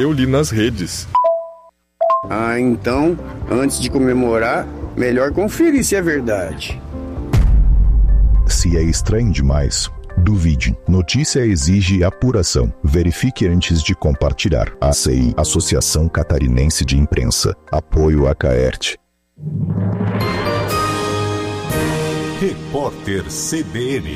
Eu li nas redes. Ah, então, antes de comemorar, melhor conferir se é verdade. Se é estranho demais, duvide. Notícia exige apuração. Verifique antes de compartilhar. ACI, Associação Catarinense de Imprensa. Apoio a Caerte. Repórter CBN.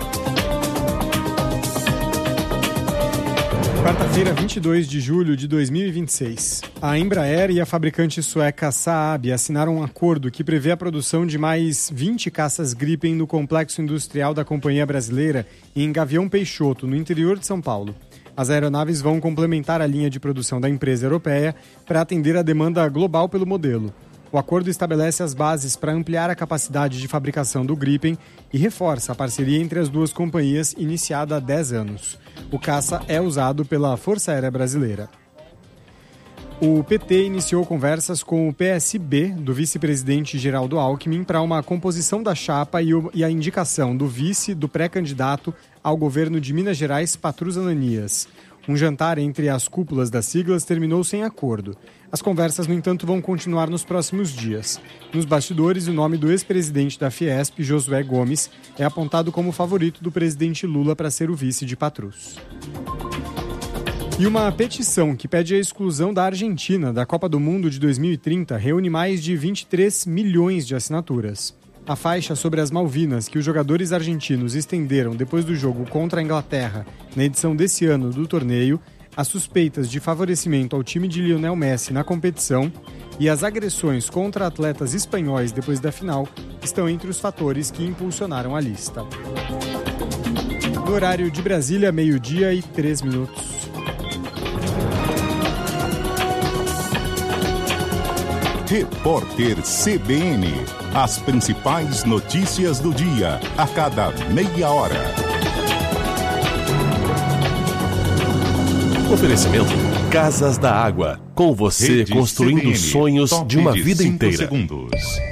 Quarta-feira, 22 de julho de 2026. A Embraer e a fabricante sueca Saab assinaram um acordo que prevê a produção de mais 20 caças Gripen no complexo industrial da companhia brasileira em Gavião Peixoto, no interior de São Paulo. As aeronaves vão complementar a linha de produção da empresa europeia para atender a demanda global pelo modelo. O acordo estabelece as bases para ampliar a capacidade de fabricação do Gripen e reforça a parceria entre as duas companhias iniciada há 10 anos. O caça é usado pela Força Aérea Brasileira. O PT iniciou conversas com o PSB do vice-presidente Geraldo Alckmin para uma composição da chapa e a indicação do vice do pré-candidato ao governo de Minas Gerais, Patrus Ananias. Um jantar entre as cúpulas das siglas terminou sem acordo. As conversas, no entanto, vão continuar nos próximos dias. Nos bastidores, o nome do ex-presidente da Fiesp, Josué Gomes, é apontado como favorito do presidente Lula para ser o vice de Patrus. E uma petição que pede a exclusão da Argentina da Copa do Mundo de 2030 reúne mais de 23 milhões de assinaturas. A faixa sobre as Malvinas que os jogadores argentinos estenderam depois do jogo contra a Inglaterra na edição desse ano do torneio, as suspeitas de favorecimento ao time de Lionel Messi na competição e as agressões contra atletas espanhóis depois da final estão entre os fatores que impulsionaram a lista. No horário de Brasília, 12:03. Repórter CBN. As principais notícias do dia, a cada meia hora. Oferecimento Casas da Água. Com você Rede construindo CBN, sonhos de uma vida inteira. Segundos.